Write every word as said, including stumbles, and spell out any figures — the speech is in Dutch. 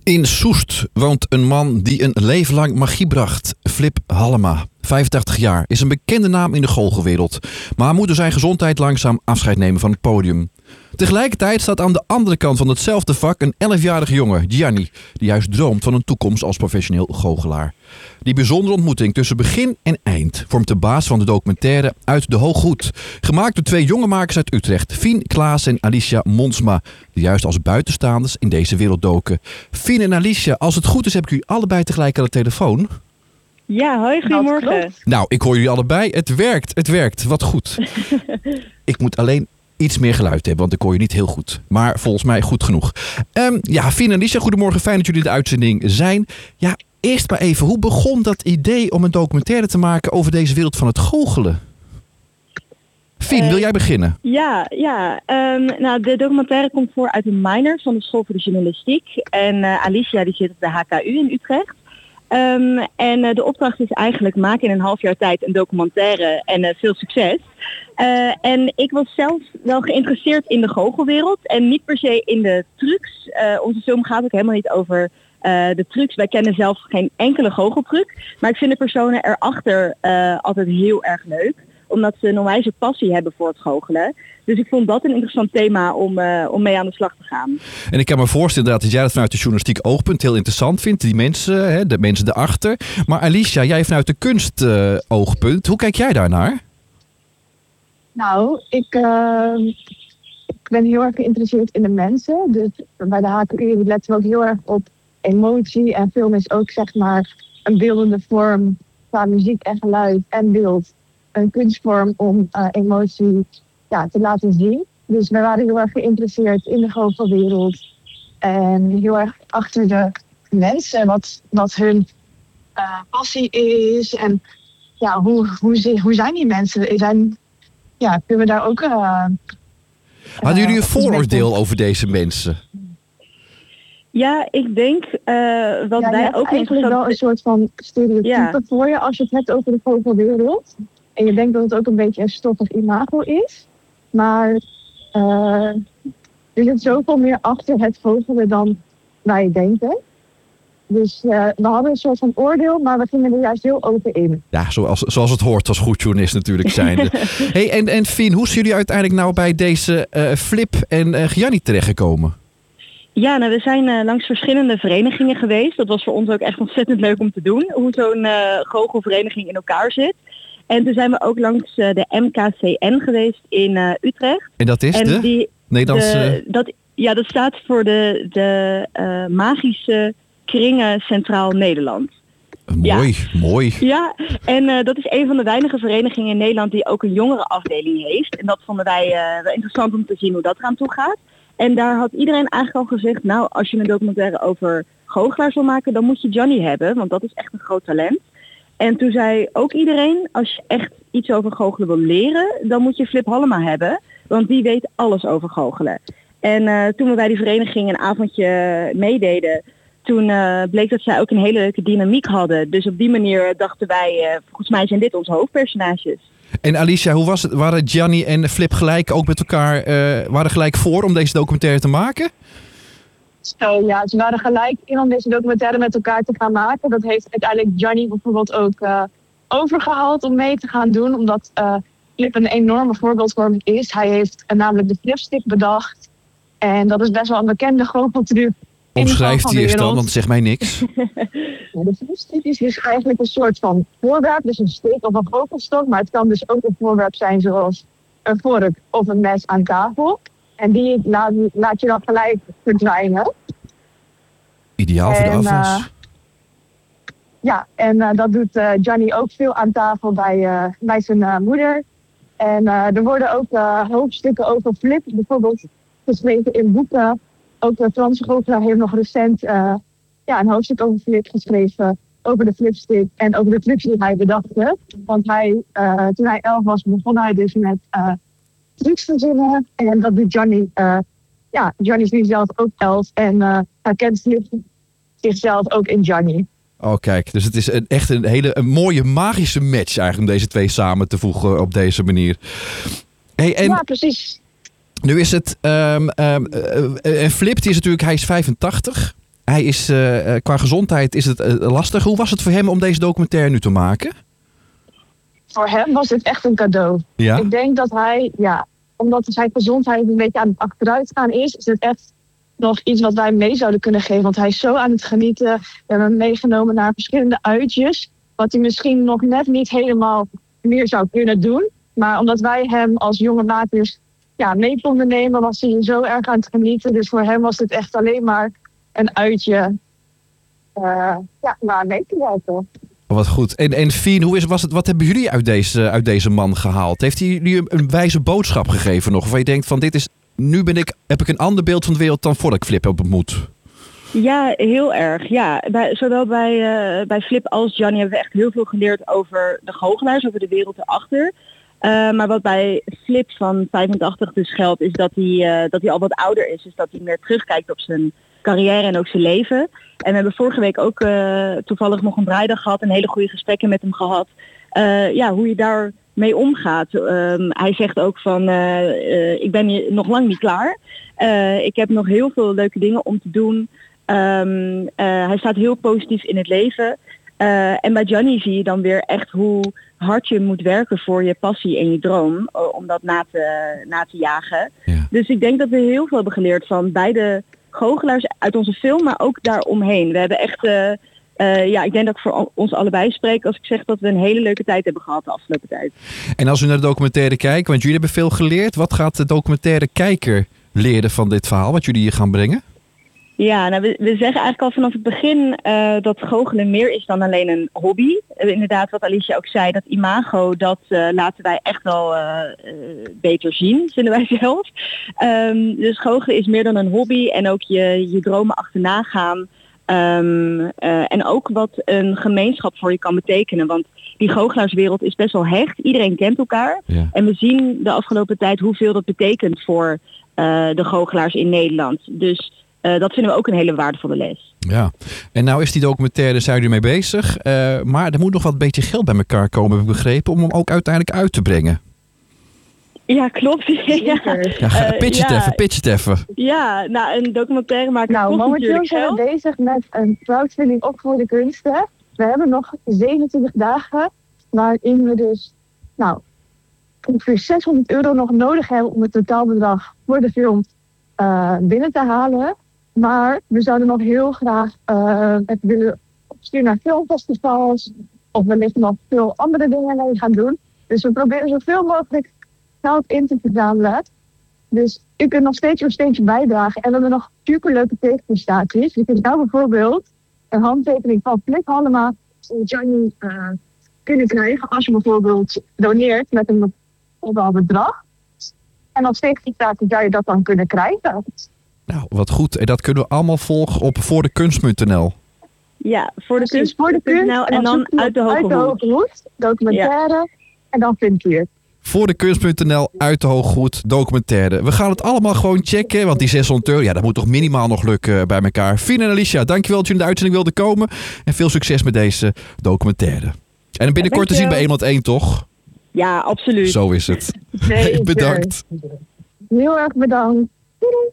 In Soest woont een man die een leven lang magie bracht. Flip Halema, vijfentachtig jaar, is een bekende naam in de goochelwereld. Maar moet door zijn gezondheid langzaam afscheid nemen van het podium. Tegelijkertijd staat aan de andere kant van hetzelfde vak een elfjarige jongen, Gianni, die juist droomt van een toekomst als professioneel goochelaar. Die bijzondere ontmoeting tussen begin en eind vormt de baas van de documentaire Uit de Hooghoed. Gemaakt door twee jonge makers uit Utrecht, Fien Klaas en Alicia Monsma, die juist als buitenstaanders in deze wereld doken. Fien en Alicia, als het goed is heb ik jullie allebei tegelijk aan de telefoon. Ja, hoi, goedemorgen. Nou, ik hoor jullie allebei. Het werkt, het werkt. Wat goed. Ik moet alleen iets meer geluid hebben, want ik hoor je niet heel goed. Maar volgens mij goed genoeg. Um, ja, Fien en Alicia, goedemorgen. Fijn dat jullie de uitzending zijn. Ja, eerst maar even, hoe begon dat idee om een documentaire te maken over deze wereld van het goochelen? Fien, uh, wil jij beginnen? Ja, ja. Um, nou, de documentaire komt voor uit een minor van de School voor de Journalistiek. En uh, Alicia die zit op de H K U in Utrecht. Um, en uh, de opdracht is eigenlijk maken in een half jaar tijd een documentaire en uh, veel succes. Uh, en ik was zelf wel geïnteresseerd in de goochelwereld en niet per se in de trucs. Uh, onze film gaat ook helemaal niet over uh, de trucs. Wij kennen zelf geen enkele goocheltruc. Maar ik vind de personen erachter uh, altijd heel erg leuk. Omdat ze een onwijze passie hebben voor het goochelen. Dus ik vond dat een interessant thema om, uh, om mee aan de slag te gaan. En ik kan me voorstellen dat jij dat vanuit de journalistiek oogpunt heel interessant vindt. Die mensen, hè, de mensen erachter. Maar Alicia, jij vanuit de kunst uh, oogpunt. Hoe kijk jij daarnaar? Nou, ik, uh, ik ben heel erg geïnteresseerd in de mensen. Dus bij de H K U letten we ook heel erg op emotie. En film is ook zeg maar een beeldende vorm qua muziek en geluid en beeld. Een kunstvorm om uh, emotie ja, te laten zien. Dus wij waren heel erg geïnteresseerd in de goochelwereld. En heel erg achter de mensen, wat, wat hun uh, passie is. En ja, hoe, hoe, hoe zijn die mensen? Zijn, ja, kunnen we daar ook... Uh, Hadden jullie een vooroordeel over deze mensen? Ja, ik denk uh, wat ja, wij ook eigenlijk wel een soort van stereotype ja. voor je als je het hebt over de goochelwereld. En je denkt dat het ook een beetje een stoffig imago is. Maar uh, er zit zoveel meer achter het goochelen dan wij denken. Dus uh, we hadden een soort van oordeel, maar we gingen er juist heel open in. Ja, zoals, zoals het hoort als goed journalist natuurlijk zijn. Hey, en, en Fien, hoe zijn jullie uiteindelijk nou bij deze uh, Flip en uh, Gianni terechtgekomen? Ja, nou, we zijn uh, langs verschillende verenigingen geweest. Dat was voor ons ook echt ontzettend leuk om te doen. Hoe zo'n uh, goochelvereniging in elkaar zit. En toen zijn we ook langs uh, de M K C N geweest in uh, Utrecht. En dat is en de die, Nederlandse... De, dat, ja, dat staat voor de, de uh, magische kringen Centraal Nederland. Mooi, ja. mooi. Ja, en uh, dat is een van de weinige verenigingen in Nederland die ook een jongerenafdeling heeft. En dat vonden wij uh, wel interessant om te zien hoe dat eraan toe gaat. En daar had iedereen eigenlijk al gezegd, nou, als je een documentaire over goochelaars wil maken, dan moet je Gianni hebben, want dat is echt een groot talent. En toen zei ook iedereen, als je echt iets over goochelen wil leren, dan moet je Flip Halema hebben, want die weet alles over goochelen. En uh, toen we bij die vereniging een avondje meededen, toen uh, bleek dat zij ook een hele leuke dynamiek hadden. Dus op die manier dachten wij, uh, volgens mij zijn dit onze hoofdpersonages. En Alicia, hoe was het? Waren Gianni en Flip gelijk ook met elkaar, uh, waren gelijk voor om deze documentaire te maken? Zo, ja, ze waren gelijk in om deze documentaire met elkaar te gaan maken. Dat heeft uiteindelijk Gianni bijvoorbeeld ook uh, overgehaald om mee te gaan doen. Omdat uh, Flip een enorme voorbeeldvorming is. Hij heeft uh, namelijk de flipstick bedacht. En dat is best wel een bekende goocheltruc. Omschrijft hij eerst dan, want het zegt mij niks. Ja, de flipstick is dus eigenlijk een soort van voorwerp. Dus een stick of een goochelstok. Maar het kan dus ook een voorwerp zijn zoals een vork of een mes aan tafel. En die laat, laat je dan gelijk verdwijnen. Ideaal voor de afwas. Uh, ja, en uh, dat doet uh, Gianni ook veel aan tafel bij, uh, bij zijn uh, moeder. En uh, er worden ook uh, hoofdstukken over Flip bijvoorbeeld geschreven in boeken. Ook de Franse goochelaar heeft nog recent uh, ja, een hoofdstuk over Flip geschreven. Over de flipstick en over de trucs die hij bedacht heeft. Want hij, uh, toen hij elf was, begon hij dus met... Uh, trucs verzinnen. En dat doet Gianni. Uh, ja, Gianni is nu zelf ook elf. En uh, herkent zichzelf ook in Gianni. Oh, kijk. Dus het is een, echt een hele een mooie magische match eigenlijk om deze twee samen te voegen op deze manier. Hey, en ja, precies. Nu is het... Um, um, uh, uh, Flip, die is natuurlijk, hij is vijfentachtig. hij is uh, qua gezondheid is het uh, lastig. Hoe was het voor hem om deze documentaire nu te maken? Voor hem was het echt een cadeau. Ja? Ik denk dat hij, ja, omdat zijn gezondheid een beetje aan het achteruitgaan is, is het echt nog iets wat wij mee zouden kunnen geven. Want hij is zo aan het genieten. We hebben hem meegenomen naar verschillende uitjes. Wat hij misschien nog net niet helemaal meer zou kunnen doen. Maar omdat wij hem als jonge makers ja, mee konden nemen, was hij zo erg aan het genieten. Dus voor hem was het echt alleen maar een uitje uh, ja, waar mee te werken. Wat goed. En, en Fien, hoe is, was het, wat hebben jullie uit deze, uit deze man gehaald? Heeft hij jullie een, een wijze boodschap gegeven nog? Waar je denkt van dit is, nu ben ik, heb ik een ander beeld van de wereld dan voordat ik Flip heb ontmoet. Ja, heel erg. Ja, bij, zowel bij, uh, bij Flip als Gianni hebben we echt heel veel geleerd over de goochelaars, over de wereld erachter. Uh, maar wat bij Flip van vijfentachtig dus geldt, is dat hij, uh, dat hij al wat ouder is. Dus dat hij meer terugkijkt op zijn carrière en ook zijn leven. En we hebben vorige week ook uh, toevallig nog een draaidag gehad en hele goede gesprekken met hem gehad. Uh, ja, hoe je daar mee omgaat. Um, hij zegt ook van, uh, uh, ik ben hier nog lang niet klaar. Uh, ik heb nog heel veel leuke dingen om te doen. Um, uh, hij staat heel positief in het leven. Uh, en bij Gianni zie je dan weer echt hoe hard je moet werken voor je passie en je droom. Om dat na te, na te jagen. Ja. Dus ik denk dat we heel veel hebben geleerd van beide goochelaars uit onze film, maar ook daaromheen. We hebben echt, uh, uh, ja, ik denk dat ik voor ons allebei spreek als ik zeg dat we een hele leuke tijd hebben gehad de afgelopen tijd. En als we naar de documentaire kijken, want jullie hebben veel geleerd. Wat gaat de documentaire kijker leren van dit verhaal, wat jullie hier gaan brengen? Ja, nou, we, we zeggen eigenlijk al vanaf het begin uh, dat goochelen meer is dan alleen een hobby. Uh, inderdaad, wat Alicia ook zei, dat imago, dat uh, laten wij echt wel uh, uh, beter zien, vinden wij zelf. Um, dus goochelen is meer dan een hobby en ook je, je dromen achterna gaan. Um, uh, en ook wat een gemeenschap voor je kan betekenen. Want die goochelaarswereld is best wel hecht. Iedereen kent elkaar. Ja. En we zien de afgelopen tijd hoeveel dat betekent voor uh, de goochelaars in Nederland. Dus Uh, dat vinden we ook een hele waardevolle les. Ja, en nou is die documentaire, zijn jullie mee bezig. Uh, maar er moet nog wat beetje geld bij elkaar komen, heb ik begrepen, om hem ook uiteindelijk uit te brengen. Ja, klopt. ja, ja, uh, pitch het ja. even, pitch het even. Ja, nou, een documentaire maken nou, kost momenteel natuurlijk zijn we geld. bezig met een crowdfunding op voor de kunsten. We hebben nog zevenentwintig dagen, waarin we dus nou, ongeveer zeshonderd euro nog nodig hebben om het totaalbedrag voor de film uh, binnen te halen. Maar we zouden nog heel graag uh, het willen opsturen naar filmfestivals of wellicht nog veel andere dingen mee gaan doen. Dus we proberen zoveel mogelijk geld in te verzamelen. Dus u kunt nog steeds een steentje bijdragen. En we hebben nog superleuke tegenprestaties. Je kunt nou bijvoorbeeld een handtekening van Flip Hallema en Gianni uh, kunnen krijgen als je bijvoorbeeld doneert met een bepaald bedrag. En als tegenprestatie zou je dat dan kunnen krijgen. Nou, wat goed. En dat kunnen we allemaal volgen op voordekunst punt n l. Ja, voor de kunst voor de kunst en dan, en dan uit de hoge, uit de hoge hoed, documentaire, ja. En dan vind je het. voordekunst punt n l, uit de hoge hoed, documentaire. We gaan het allemaal gewoon checken, want die zeshonderd euro, ja, dat moet toch minimaal nog lukken bij elkaar. Fien en Alicia, dankjewel dat jullie in de uitzending wilden komen. En veel succes met deze documentaire. En binnenkort te zien bij eenmaal één, toch? Ja, absoluut. Zo is het. Hey, bedankt. Heel erg bedankt. Doei.